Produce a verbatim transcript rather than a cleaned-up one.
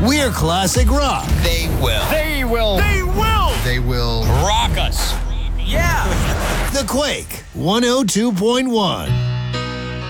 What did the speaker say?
We're classic rock. They will. They will. They will. They will rock us. Yeah. The Quake, one oh two point one.